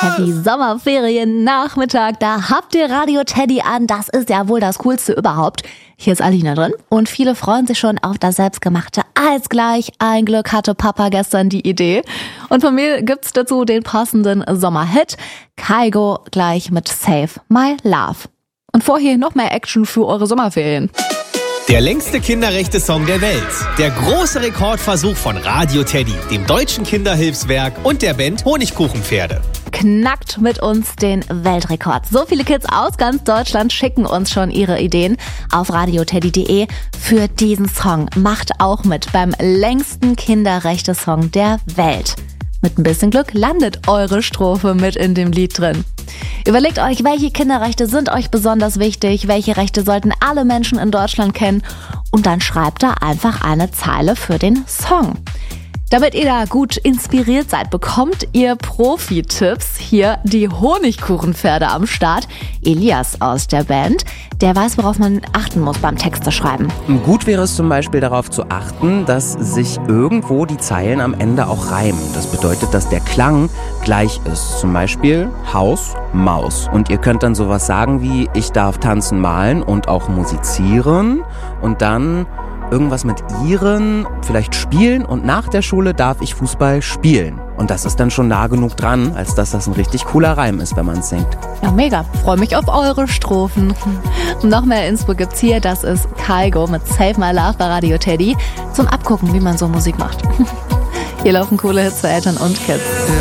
Happy Sommerferien-Nachmittag. Da habt ihr Radio Teddy an. Das ist ja wohl das Coolste überhaupt. Hier ist Alina drin und viele freuen sich schon auf das selbstgemachte Eis gleich. Ein Glück hatte Papa gestern die Idee. Und von mir gibt's dazu den passenden Sommerhit. Kygo gleich mit Save My Love. Und vorher noch mehr Action für eure Sommerferien. Der längste Kinderrechte-Song der Welt. Der große Rekordversuch von Radio Teddy, dem Deutschen Kinderhilfswerk und der Band Honigkuchenpferde. Knackt mit uns den Weltrekord. So viele Kids aus ganz Deutschland schicken uns schon ihre Ideen auf radioteddy.de für diesen Song. Macht auch mit beim längsten Kinderrechte-Song der Welt. Mit ein bisschen Glück landet eure Strophe mit in dem Lied drin. Überlegt euch, welche Kinderrechte sind euch besonders wichtig, welche Rechte sollten alle Menschen in Deutschland kennen und dann schreibt da einfach eine Zeile für den Song. Damit ihr da gut inspiriert seid, bekommt ihr Profi-Tipps. Hier die Honigkuchenpferde am Start. Elias aus der Band, der weiß, worauf man achten muss beim Texte schreiben. Gut wäre es zum Beispiel darauf zu achten, dass sich irgendwo die Zeilen am Ende auch reimen. Das bedeutet, dass der Klang gleich ist. Zum Beispiel Haus, Maus. Und ihr könnt dann sowas sagen wie, ich darf tanzen, malen und auch musizieren. Und dann irgendwas mit ihren, vielleicht spielen und nach der Schule darf ich Fußball spielen. Und das ist dann schon nah genug dran, als dass das ein richtig cooler Reim ist, wenn man es singt. Ja, mega. Freue mich auf eure Strophen. Noch mehr Info gibt's hier. Das ist Kygo mit Save My Love bei Radio Teddy. Zum Abgucken, wie man so Musik macht. Hier laufen coole Hits für Eltern und Kids.